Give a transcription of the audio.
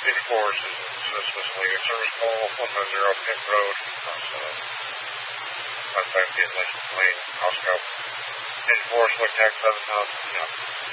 City Forest is specifically a service call 150 Pit Road. I'm 5 Lane, Costco. City Forest, Wick, Texas 7,000.